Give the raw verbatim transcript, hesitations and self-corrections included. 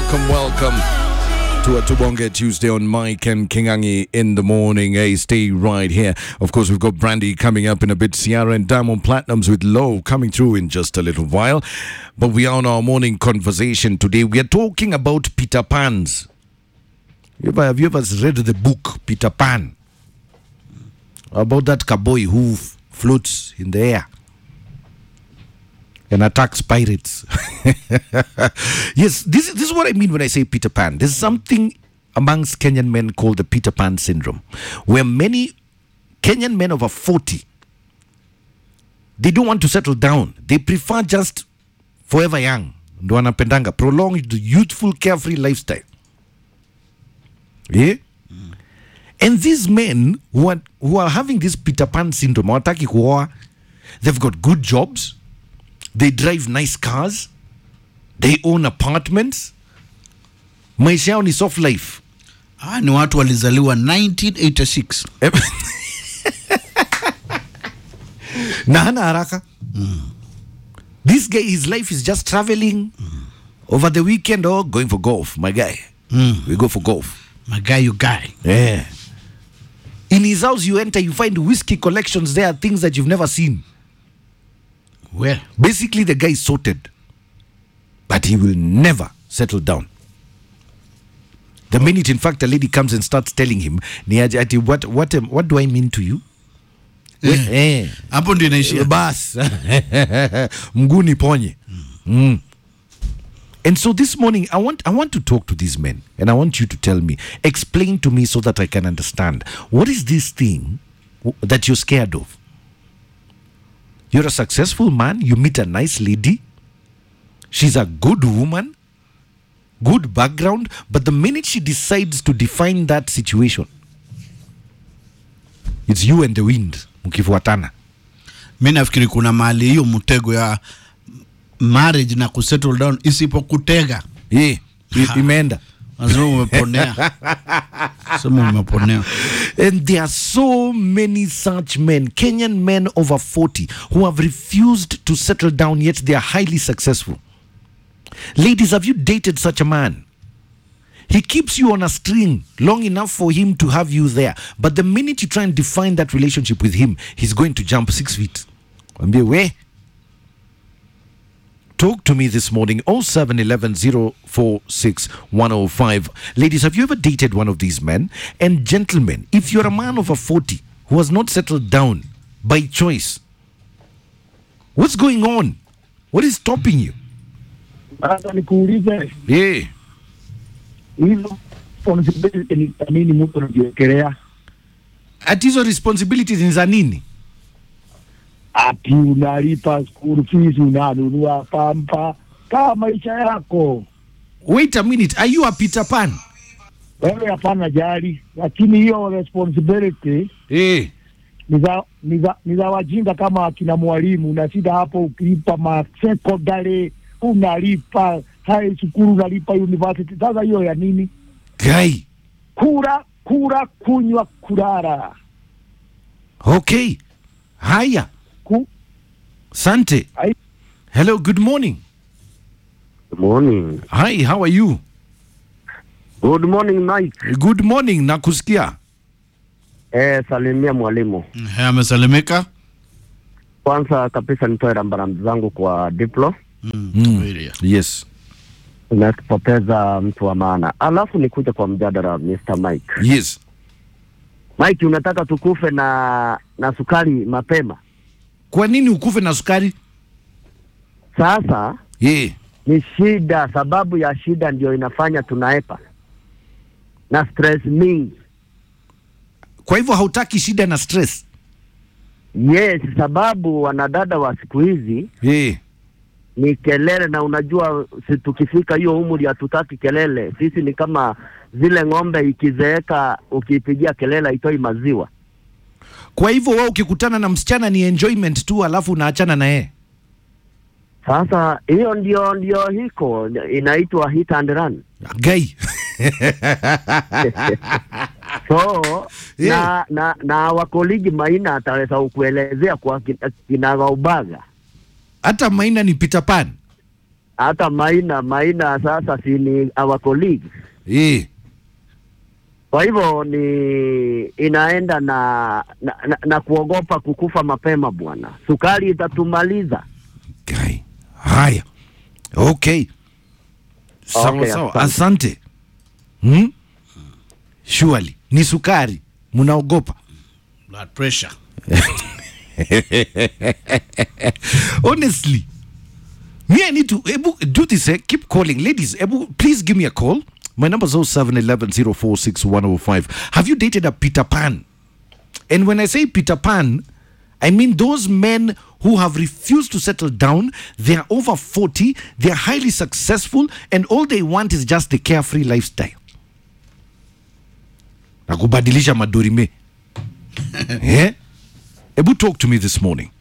welcome, welcome to a Tubonge Tuesday on Mike and Kingangi in the morning. Hey, stay right here. Of course, we've got Brandy coming up in a bit. Ciara and Diamond Platnumz with Low coming through in just a little while. But we are on our morning conversation today. We are talking about Peter Pans. You ever, have you ever read the book Peter Pan? About that cowboy who f- floats in the air and attacks pirates. Yes, this, this is what I mean when I say Peter Pan. There's something amongst Kenyan men called the Peter Pan syndrome, where many Kenyan men over forty, they don't want to settle down. They prefer just forever young. Ndo wanapendanga prolonged, youthful, carefree lifestyle. Yeah? Mm. And these men who are, who are having this Peter Pan syndrome, hawataki kuoa, they've got good jobs, they drive nice cars, they own apartments, maisha yao ni soft life. Ah, ni watu walizaliwa nineteen eighty-six. Na hana haraka. Mm. This guy, his life is just traveling mm. over the weekend or going for golf, my guy. Mm. We go for golf. My guy, you guy. Yeah. In his house, you enter, you find whiskey collections there, things that you've never seen. Well, basically, the guy is sorted, but he will never settle down. The minute, in fact, a lady comes and starts telling him, what, what, what do I mean to you? Eh. Hapo ndio inaishia. Bas. Mguni ponye. Mm. And so this morning, I want I want to talk to these men, and I want you to tell me, explain to me so that I can understand. What is this thing that you're scared of? You're a successful man, you meet a nice lady, she's a good woman, good background, but the minute she decides to define that situation, it's you and the wind, mkifuatana. Mimi nafikiri kuna mahali hiyo mtego ya marriage na kusettle down isipokutega. Eh, imeenda. Lazima umeponea. Lazima umeponea. And there are so many such men, Kenyan men over forty, who have refused to settle down, yet they are highly successful. Ladies, have you dated such a man? He keeps you on a string long enough for him to have you there. But the minute you try and define that relationship with him, he's going to jump six feet. Ambie we. Talk to me this morning, oh seven one one zero four six one oh five. Ladies, have you ever dated one of these men? And gentlemen, if you're a man over forty who has not settled down by choice, what's going on? What is stopping you? Hata nikuulize. Yeah. Hizo responsibility ni nini mtu anajiwekelea? Ati hizo responsibilities ni za nini? Ati unalipa school fees, unanunua pampa, kama maisha yako. Wait a minute, are you a Peter Pan? Wewe hapana jali, lakini hiyo responsibility Eh. ni za ni za ni za wajinga kama akina mwalimu. Unashinda hapo ukilipa ma secondary, unalipa high school, unalipa university. Sasa hiyo ya nini? Guy. Kura, kura, kunywa, kurara. Okay. Haya. Ku Sante. Hi. Hello, good morning. Good morning. Hi, how are you? Good morning, Mike. Good morning, nakusikia. Eh, salimia mwalimu. Eh, amesalimika. Kwanza kabisa nitoe rambirambi zangu kwa Diplo. Mm. Mm. Yes. Unapoteza mtu wa maana. Alafu nikuja kwa mjadala mister Mike. Yes. Mike, unataka tukufe na na sukari mapema? Kwa nini ukufe na sukari? Sasa Yeah. ni shida, sababu ya shida ndio inafanya tunaepa na stress mingi. Kwa hivyo hautaki shida na stress? Yes, sababu wanadada wa siku hizi Yeah. ni kelele, na unajua si tukifika hiyo umri hatutaki kelele. Sisi ni kama zile ng'ombe ikizeeka ukipigia kelele itoi maziwa. Kwa hivyo wewe ukikutana na msichana ni enjoyment tu alafu unaachana na yeye? Sasa hiyo ndio ndio hiko inaitwa hit and run. Guy. So Yeah. na na na wakoligi Maina ataweza kuelezea kwa kinagaubaga. Hata Maina ni Peter Pan. hata Maina Maina sasa si ni our colleague. Eh. Kwa hivyo ni inaenda na na, na na kuogopa kukufa mapema bwana. Sukari itatumaliza. Guy. Haya. Okay. Sawa Okay, sawa. asante. Asante. Hmm? Surely. Ni sukari. Munaogopa. Blood pressure. Honestly, me, I need to Ebu, do this. Eh? Keep calling, ladies. Ebu, please give me a call. My number is oh seven one one zero four six one oh five. Have you dated a Peter Pan? And when I say Peter Pan, I mean those men who have refused to settle down. They are over forty. They are highly successful, and all they want is just the carefree lifestyle. Nakubadilisha madorime. Eh? Ebu, talk to me this morning.